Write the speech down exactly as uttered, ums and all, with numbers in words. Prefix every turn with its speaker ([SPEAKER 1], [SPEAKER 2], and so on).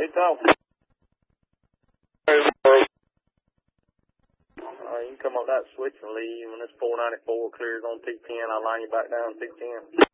[SPEAKER 1] Good talk. Uh, you can come up that switch and leave. When this four ninety-four clears on two ten, I'll line you back down two ten.